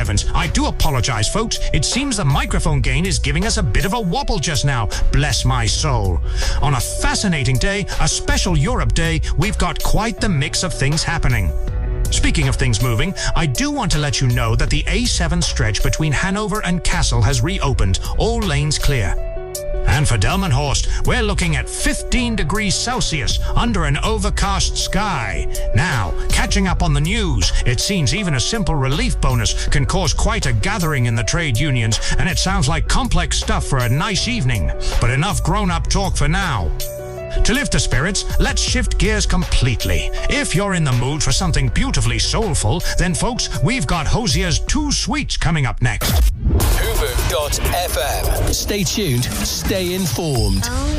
heavens. I do apologize, folks. It seems the microphone gain is giving us a bit of a wobble just now. Bless my soul. On a fascinating day, a special Europe day, we've got quite the mix of things happening. Speaking of things moving, I do want to let you know that the A7 stretch between Hanover and Kassel has reopened, all lanes clear. And for Delmenhorst, we're looking at 15 degrees Celsius under an overcast sky. Now, catching up on the news, it seems even a simple relief bonus can cause quite a gathering in the trade unions, and it sounds like complex stuff for a nice evening. But enough grown-up talk for now. To lift the spirits, let's shift gears completely. If you're in the mood for something beautifully soulful, then folks, we've got Hosier's Two Sweets coming up next. Hoover.fm. Stay tuned, stay informed.